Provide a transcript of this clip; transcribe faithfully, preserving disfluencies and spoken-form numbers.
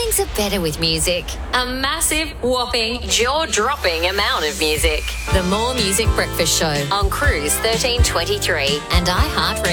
Mornings are better with music. A massive, whopping, jaw-dropping amount of music. The More Music Breakfast Show on Cruise thirteen twenty-three and iHeartRadio.